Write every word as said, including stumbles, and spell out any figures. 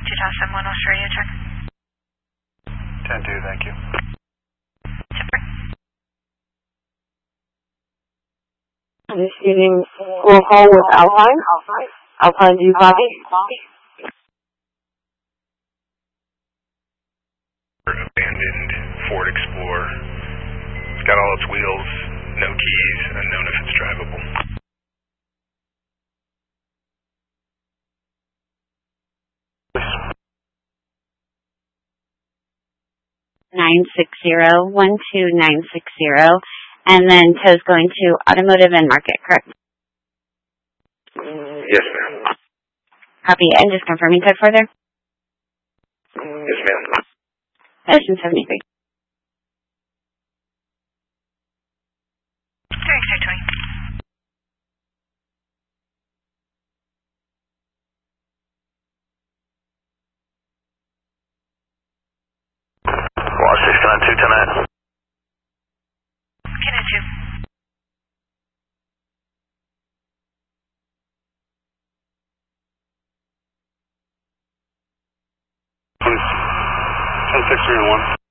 two Tower seven one West radio check. ten two, thank you. Chipper. Receiving full hall with Alpine. Alpine, do you copy? Abandoned Ford Explorer. It's got all its wheels, no keys, unknown if it's drivable. nine six zero one two nine six zero, and then tow's going to Automotive and Market, correct? Yes, ma'am. Copy, and just confirming code further. Yes, ma'am. Ocean seventy-three. X-ray twenty. Watch six nine two ten nine. Can I two? ten six three one.